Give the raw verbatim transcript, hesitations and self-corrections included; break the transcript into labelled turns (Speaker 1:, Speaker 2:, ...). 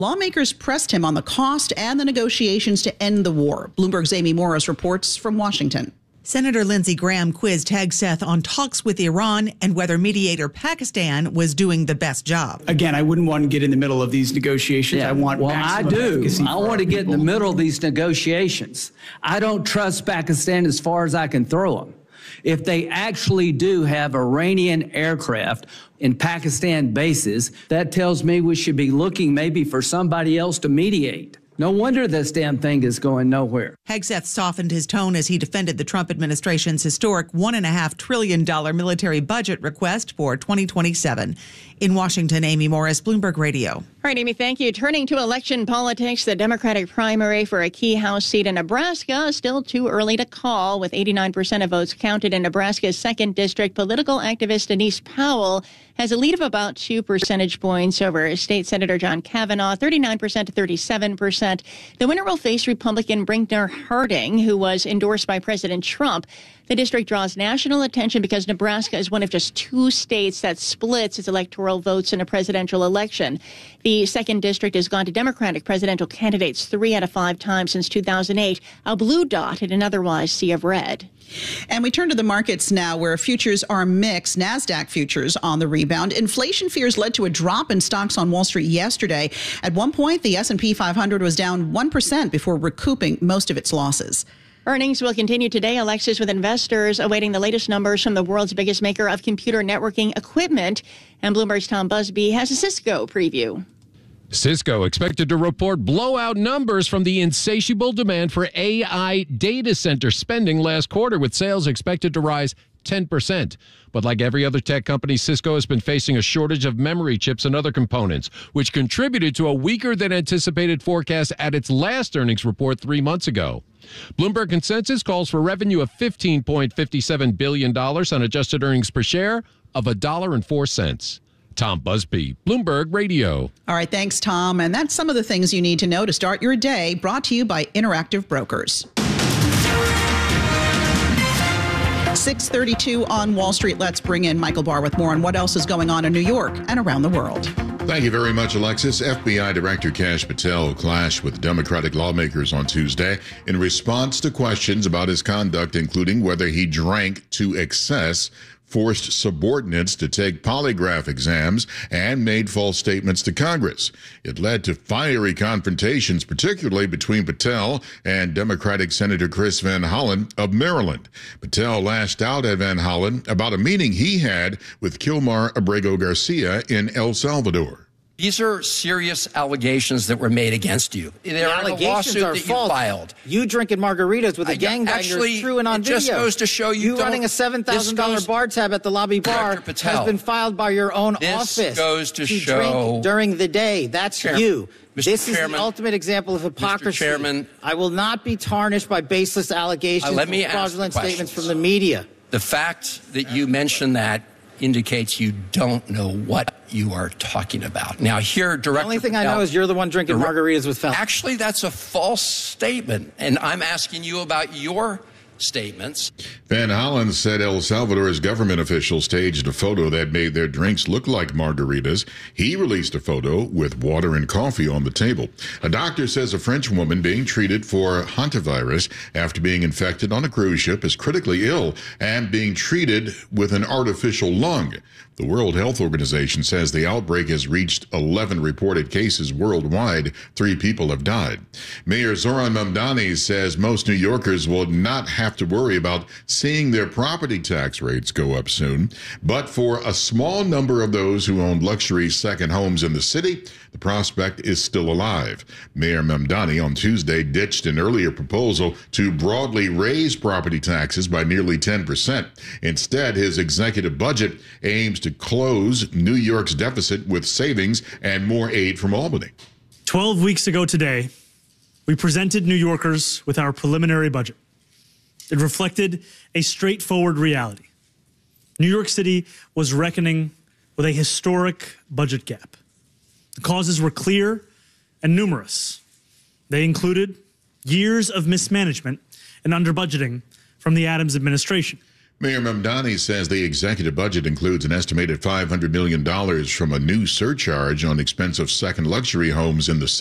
Speaker 1: Lawmakers pressed him on the cost and the negotiations to end the war. Bloomberg's Amy Morris reports from Washington.
Speaker 2: Senator Lindsey Graham quizzed Hegseth on talks with Iran and whether mediator Pakistan was doing the best job.
Speaker 3: Again, I wouldn't want to get in the middle of these negotiations.
Speaker 4: Yeah,
Speaker 3: I want
Speaker 4: well, I do. I want to get in the middle of these negotiations. I don't trust Pakistan as far as I can throw them. If they actually do have Iranian aircraft in Pakistan bases, that tells me we should be looking maybe for somebody else to mediate. No wonder this damn thing is going nowhere.
Speaker 2: Hegseth softened his tone as he defended the Trump administration's historic one point five trillion dollars military budget request for twenty twenty-seven. In Washington, Amy Morris, Bloomberg Radio.
Speaker 5: All right, Amy, thank you. Turning to election politics, the Democratic primary for a key House seat in Nebraska is still too early to call. With eighty-nine percent of votes counted in Nebraska's second district, political activist Denise Powell has a lead of about two percentage points over State Senator John Kavanaugh, thirty-nine percent to thirty-seven percent. The winner will face Republican Brinkner Harding, who was endorsed by President Trump. The district draws national attention because Nebraska is one of just two states that splits its electoral votes in a presidential election. The second district has gone to Democratic presidential candidates three out of five times since two thousand eight, a blue dot in an otherwise sea of red.
Speaker 1: And we turn to the markets now, where futures are mixed. NASDAQ futures on the rebound. Inflation fears led to a drop in stocks on Wall Street yesterday. At one point, the S and P five hundred was down one percent before recouping most of its losses.
Speaker 5: Earnings will continue today, Alexis, with investors awaiting the latest numbers from the world's biggest maker of computer networking equipment. And Bloomberg's Tom Busby has a Cisco preview.
Speaker 6: Cisco expected to report blowout numbers from the insatiable demand for A I data center spending last quarter, with sales expected to rise ten percent. But like every other tech company, Cisco has been facing a shortage of memory chips and other components, which contributed to a weaker than anticipated forecast at its last earnings report three months ago. Bloomberg consensus calls for revenue of fifteen point five seven billion dollars on adjusted earnings per share of one dollar and four cents. Tom Busby, Bloomberg Radio.
Speaker 1: All right, thanks, Tom. And that's some of the things you need to know to start your day, brought to you by Interactive Brokers. six thirty-two on Wall Street. Let's bring in Michael Barr with more on what else is going on in New York and around the world.
Speaker 7: Thank you very much, Alexis. F B I Director Kash Patel clashed with Democratic lawmakers on Tuesday in response to questions about his conduct, including whether he drank to excess, forced subordinates to take polygraph exams, and made false statements to Congress. It led to fiery confrontations, particularly between Patel and Democratic Senator Chris Van Hollen of Maryland. Patel lashed out at Van Hollen about a meeting he had with Kilmar Abrego Garcia in El Salvador.
Speaker 8: These are serious allegations that were made against you. They're
Speaker 9: the allegations
Speaker 8: in a lawsuit
Speaker 9: are
Speaker 8: that
Speaker 9: false.
Speaker 8: You filed.
Speaker 9: You drinking margaritas with a
Speaker 8: I,
Speaker 9: gangbanger
Speaker 8: actually,
Speaker 9: is true and on
Speaker 8: it
Speaker 9: video.
Speaker 8: Just goes to show you.
Speaker 9: You running a seven thousand dollar bar tab at the lobby bar has been filed by your own
Speaker 8: this
Speaker 9: office.
Speaker 8: Goes to,
Speaker 9: to
Speaker 8: show
Speaker 9: drink during the day. That's
Speaker 8: Chairman,
Speaker 9: you.
Speaker 8: Mister
Speaker 9: This
Speaker 8: Chairman,
Speaker 9: is the ultimate example of hypocrisy.
Speaker 8: Mister Chairman,
Speaker 9: I will not be tarnished by baseless allegations
Speaker 8: uh, let me
Speaker 9: and fraudulent
Speaker 8: ask
Speaker 9: statements from the media.
Speaker 8: The fact that you mentioned that indicates you don't know what you are talking about. Now, here, Director
Speaker 9: The only thing
Speaker 8: Patel,
Speaker 9: I know is you're the one drinking margaritas with felons.
Speaker 8: Actually, that's a false statement, and I'm asking you about your statements.
Speaker 7: Van Hollen said El Salvador's government officials staged a photo that made their drinks look like margaritas. He released a photo with water and coffee on the table. A doctor says a French woman being treated for hantavirus after being infected on a cruise ship is critically ill and being treated with an artificial lung. The World Health Organization says the outbreak has reached eleven reported cases worldwide. Three people have died. Mayor Zoran Mamdani says most New Yorkers will not have to worry about seeing their property tax rates go up soon. But for a small number of those who own luxury second homes in the city, the prospect is still alive. Mayor Mamdani on Tuesday ditched an earlier proposal to broadly raise property taxes by nearly ten percent. Instead, his executive budget aims to close New York's deficit with savings and more aid from Albany.
Speaker 10: Twelve weeks ago today, we presented New Yorkers with our preliminary budget. It reflected a straightforward reality. New York City was reckoning with a historic budget gap. The causes were clear and numerous. They included years of mismanagement and under-budgeting from the Adams administration.
Speaker 7: Mayor Mamdani says the executive budget includes an estimated five hundred million dollars from a new surcharge on expensive second luxury homes in the